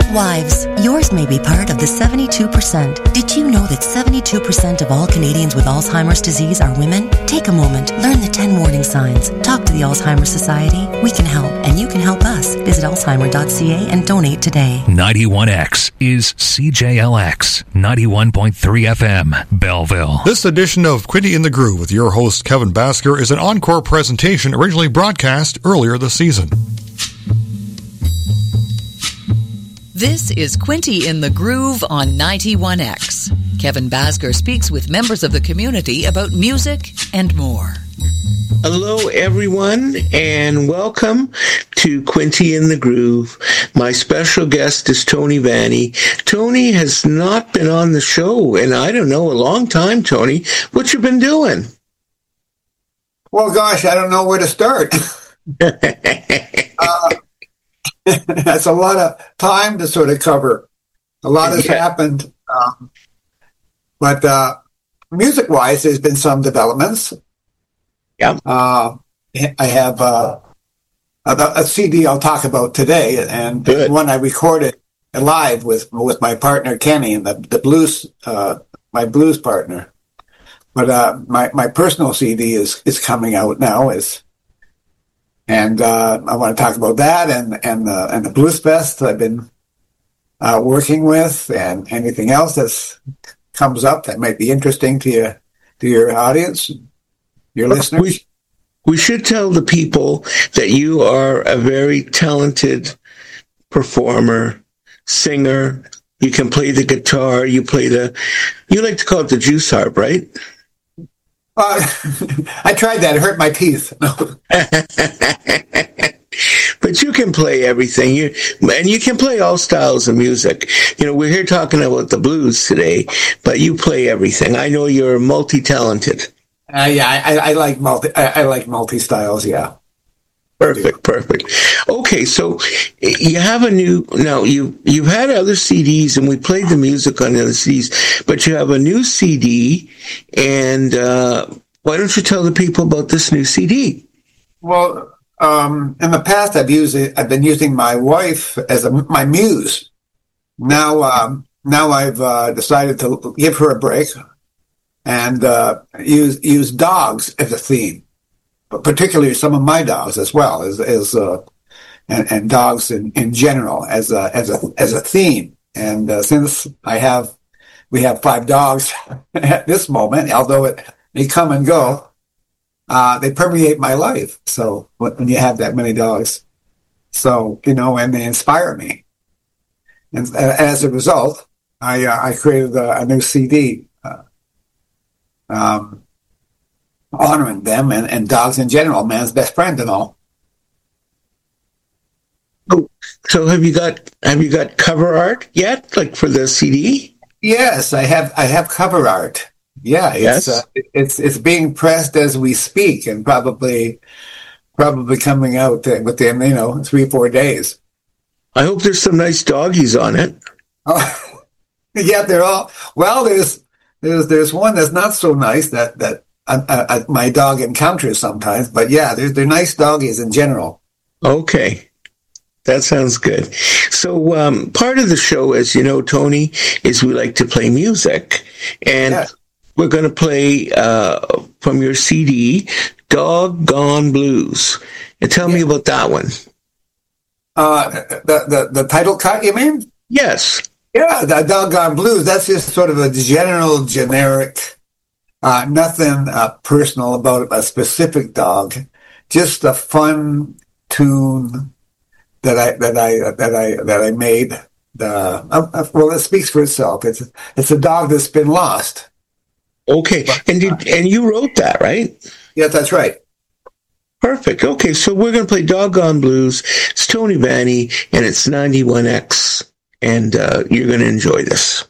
Wives, yours may be part of the 72%. Did you know that 72% of all Canadians with Alzheimer's disease are women? Take a moment, learn the 10 warning signs. Talk to the Alzheimer's Society. We can help, and you can help us. Visit alzheimer.ca and donate today. 91X is CJLX, 91.3 FM, Belleville. This edition of Quinty in the Groove with your host, Kevin Basker, is an encore presentation originally broadcast earlier this season. This is Quinty in the Groove on 91X. Kevin Basker speaks with members of the community about music and more. Hello, everyone, and welcome to Quinty in the Groove. My special guest is Tony Vanni. Tony has not been on the show in, I don't know, a long time, Tony. What you been doing? Well, gosh, I don't know where to start. That's a lot of time to sort of cover. A lot has happened. But music-wise, there's been some developments. Yeah. I have a CD I'll talk about today, and one I recorded live with my partner Kenny, and the blues, my blues partner. But my personal CD is coming out now. And I want to talk about that and the Blues Fest I've been working with, and anything else that comes up that might be interesting to your audience, your listeners. We should tell the people that you are a very talented performer, singer. You can play the guitar. You like to call it the juice harp, right? I tried that. It hurt my teeth. But you can play everything. And you can play all styles of music. You know, we're here talking about the blues today, but you play everything. I know you're multi-talented. I like multi-styles, yeah. Perfect. Okay, so you have you've had other CDs, and we played the music on the other CDs, but you have a new CD, and why don't you tell the people about this new CD? Well, in the past, I've been using my wife as my muse. Now I've decided to give her a break and use dogs as a theme. But particularly some of my dogs as well and dogs in general as a theme. And since we have 5 dogs at this moment, although it may come and go, they permeate my life. So when you have that many dogs, and they inspire me. And as a result, I created a new CD. Honoring them and dogs in general, man's best friend and all. So have you got cover art yet, like for the CD? Yes, I have cover art. Yeah, it's being pressed as we speak, and probably coming out within 3-4 days. I hope there's some nice doggies on it. Oh, yeah, they're all well. There's one that's not so nice that my dog encounters sometimes, but yeah, they're nice doggies in general. Okay. That sounds good. So part of the show, as you know, Tony, is we like to play music. And we're going to play from your CD, Doggone Blues. And tell me about that one. The title cut, you mean? Yes. Yeah, the Doggone Blues, that's just sort of a generic, nothing personal about a specific dog, just a fun tune that I made. Well, it speaks for itself. It's a dog that's been lost. Okay, and you wrote that, right? Yes, that's right. Perfect. Okay, so we're going to play Doggone Blues. It's Tony Vanni, and it's 91X, and you're going to enjoy this.